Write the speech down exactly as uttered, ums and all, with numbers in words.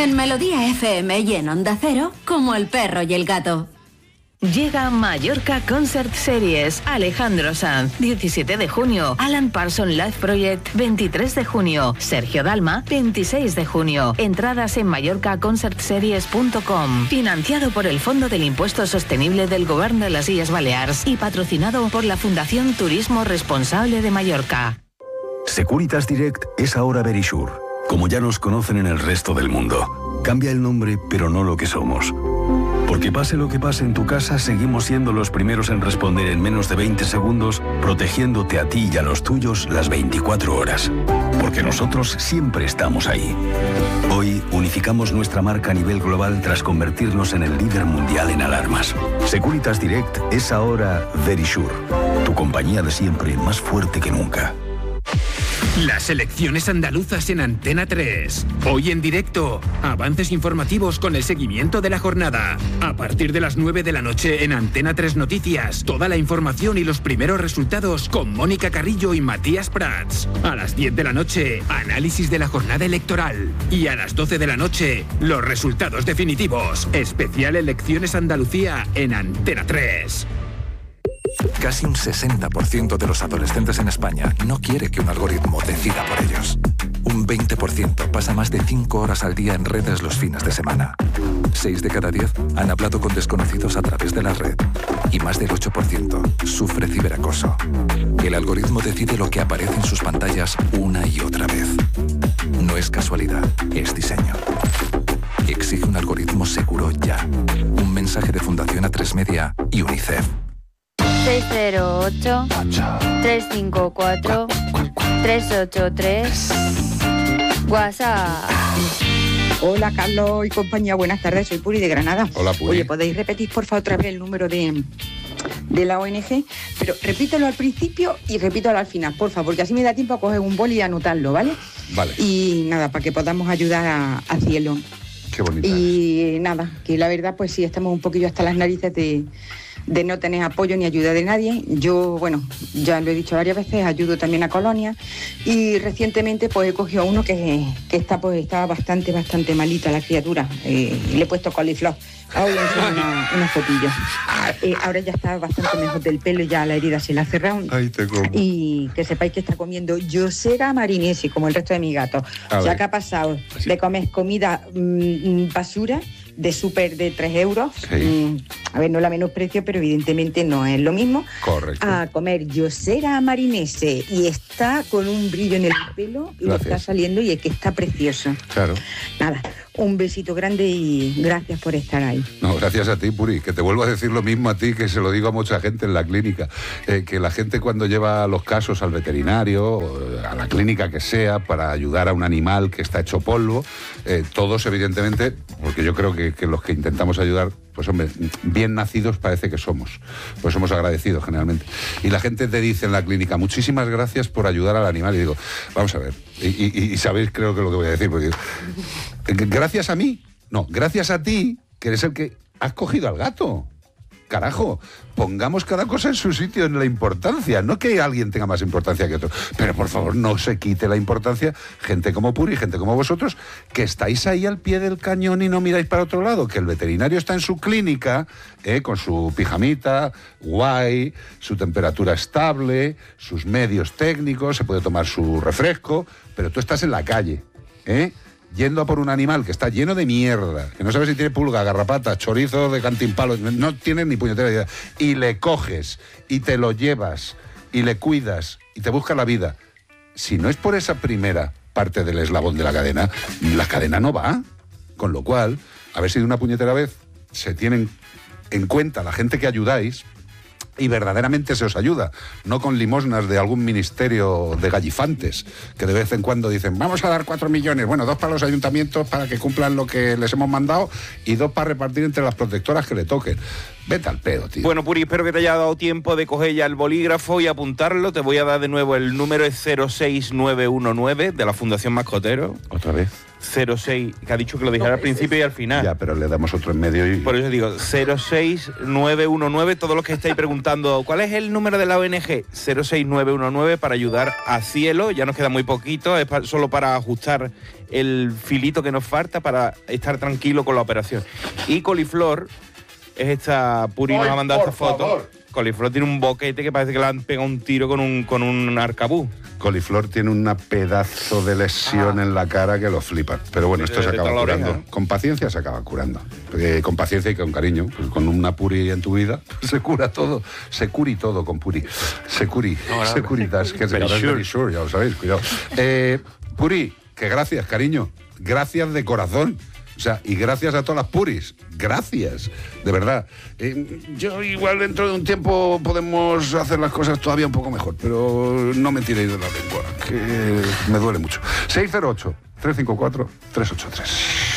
En Melodía F M y en Onda Cero, como el perro y el gato. Llega Mallorca Concert Series, Alejandro Sanz, diecisiete de junio, Alan Parsons Live Project, veintitrés de junio, Sergio Dalma, veintiséis de junio. Entradas en mallorca concert series punto com, financiado por el Fondo del Impuesto Sostenible del Gobierno de las Illes Baleares y patrocinado por la Fundación Turismo Responsable de Mallorca. Securitas Direct es ahora Verisure, como ya nos conocen en el resto del mundo. Cambia el nombre, pero no lo que somos. Porque pase lo que pase en tu casa, seguimos siendo los primeros en responder en menos de veinte segundos, protegiéndote a ti y a los tuyos las veinticuatro horas. Porque nosotros siempre estamos ahí. Hoy unificamos nuestra marca a nivel global tras convertirnos en el líder mundial en alarmas. Securitas Direct es ahora Verisure, tu compañía de siempre más fuerte que nunca. Las elecciones andaluzas en Antena tres. Hoy en directo, avances informativos con el seguimiento de la jornada. A partir de las nueve de la noche en Antena tres Noticias, toda la información y los primeros resultados con Mónica Carrillo y Matías Prats. A las diez de la noche, análisis de la jornada electoral. Y a las doce de la noche, los resultados definitivos. Especial Elecciones Andalucía en Antena tres. Casi un sesenta por ciento de los adolescentes en España no quiere que un algoritmo decida por ellos. Un veinte por ciento pasa más de cinco horas al día en redes los fines de semana. seis de cada diez han hablado con desconocidos a través de la red. Y más del ocho por ciento sufre ciberacoso. El algoritmo decide lo que aparece en sus pantallas una y otra vez. No es casualidad, es diseño. Exige un algoritmo seguro ya. Un mensaje de Fundación A tres Media y UNICEF. seis cero ocho, tres cinco cuatro, tres ocho tres. WhatsApp. Hola Carlos y compañía, buenas tardes, soy Puri de Granada. Hola Puri. Oye, ¿podéis repetir por favor otra vez el número de, de la O N G? Pero repítelo al principio y repítelo al final, por favor, porque así me da tiempo a coger un boli y anotarlo, ¿vale? Vale. Y nada, para que podamos ayudar a, a Cielo. Qué bonita. Y nada, que la verdad pues sí, estamos un poquillo hasta las narices de... de no tener apoyo ni ayuda de nadie. Yo, bueno, ya lo he dicho varias veces, ayudo también a Colonia y recientemente pues he cogido a uno que, que está pues estaba bastante, bastante malita la criatura. Eh, le he puesto coliflor. Ahora le enseño una, una fotillo. Eh, ahora ya está bastante mejor del pelo, ya la herida se la ha cerrado. Ay, te como. Y que sepáis que está comiendo Yosera marinesi, como el resto de mis gatos. A O sea, ver. que ha pasado Sí. de comer comida mmm, basura de súper de tres euros. Sí. Mm, a ver, no la menosprecio, pero evidentemente no es lo mismo. Correcto. A comer Yosera marinese y está con un brillo en el pelo y le Gracias. está saliendo y es que está precioso. Claro. Nada, un besito grande y gracias por estar ahí. No, gracias a ti, Puri, que te vuelvo a decir lo mismo a ti, que se lo digo a mucha gente en la clínica, eh, que la gente cuando lleva los casos al veterinario, a la clínica que sea, para ayudar a un animal que está hecho polvo, eh, todos evidentemente, porque yo creo que, que los que intentamos ayudar, pues hombre, bien nacidos parece que somos, pues somos agradecidos generalmente. Y la gente te dice en la clínica, muchísimas gracias por ayudar al animal, y digo, vamos a ver, y, y, y sabéis creo que lo que voy a decir, porque gracias a mí, no, gracias a ti, que eres el que has cogido al gato. Carajo, pongamos cada cosa en su sitio, en la importancia, no que alguien tenga más importancia que otro, pero por favor no se quite la importancia, gente como Puri, gente como vosotros, que estáis ahí al pie del cañón y no miráis para otro lado, que el veterinario está en su clínica, eh, con su pijamita, guay, su temperatura estable, sus medios técnicos, se puede tomar su refresco, pero tú estás en la calle, ¿eh? Yendo a por un animal que está lleno de mierda, que no sabes si tiene pulga, garrapata, chorizo de cantimpalo, no tienes ni puñetera idea, y le coges, y te lo llevas, y le cuidas, y te busca la vida. Si no es por esa primera parte del eslabón de la cadena, la cadena no va. Con lo cual, a ver si de una puñetera vez se tienen en cuenta la gente que ayudáis, y verdaderamente se os ayuda, no con limosnas de algún ministerio de gallifantes, que de vez en cuando dicen, vamos a dar cuatro millones, bueno, dos para los ayuntamientos para que cumplan lo que les hemos mandado y dos para repartir entre las protectoras que le toquen. Vete al pedo, tío. Bueno, Puri, espero que te haya dado tiempo de coger ya el bolígrafo y apuntarlo. Te voy a dar de nuevo el número, es cero seis nueve uno nueve de la Fundación Mascotero. ¿Otra vez? cero seis, que ha dicho que lo dijera al principio y al final. Ya, pero le damos otro en medio y... Por eso digo, cero seis nueve uno nueve, todos los que estáis preguntando, ¿cuál es el número de la O N G? cero seis nueve uno nueve para ayudar a Cielo, ya nos queda muy poquito, es pa- solo para ajustar el filito que nos falta para estar tranquilo con la operación. Y Coliflor, es esta, Puri nos ha mandado esta foto. Favor. Coliflor tiene un boquete que parece que le han pegado un tiro con un, con un arcabuz. Coliflor tiene una pedazo de lesión ah. en la cara que lo flipa. Pero bueno, esto de, se acaba curando. oreja. Con paciencia se acaba curando. Porque con paciencia y con cariño. Pues con una Puri en tu vida se cura todo. Se curi todo con Puri. Se curi. No, se curitas. Que se Verisure. Verisure, ya lo sabéis, cuidado. Eh, Puri, que gracias, cariño. Gracias de corazón. O sea, y gracias a todas las Puris. Gracias, de verdad. Eh, yo igual dentro de un tiempo podemos hacer las cosas todavía un poco mejor, pero no me tiréis de la lengua, que me duele mucho. seis cero ocho, tres cinco cuatro, tres ocho tres.